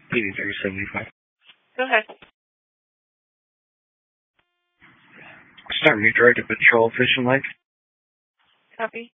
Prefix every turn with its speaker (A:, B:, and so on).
A: PD-375.
B: Go ahead.
A: Start redirect to Patrol Fishing Lake.
B: Copy.